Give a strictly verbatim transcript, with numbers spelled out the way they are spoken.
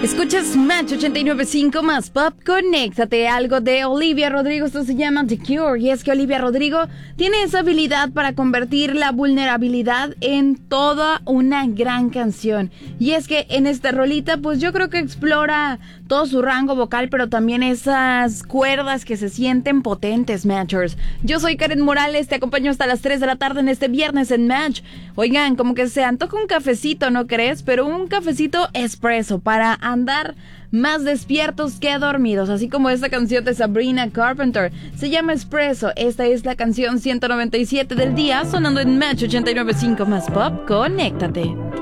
Escuchas Match ochenta y nueve punto cinco más Pop, conéctate. Algo de Olivia Rodrigo, esto se llama The Cure. Y es que Olivia Rodrigo tiene esa habilidad para convertir la vulnerabilidad en toda una gran canción. Y es que en esta rolita, pues yo creo que explora todo su rango vocal, pero también esas cuerdas que se sienten potentes, Matchers. Yo soy Karen Morales, te acompaño hasta las tres de la tarde en este viernes en Match. Oigan, como que se antoja un cafecito, ¿no crees? Pero un cafecito espresso para andar más despiertos que dormidos, así como esta canción de Sabrina Carpenter. Se llama Espresso. Esta es la canción ciento noventa y siete del día, sonando en Match ochenta y nueve punto cinco más Pop. Conéctate.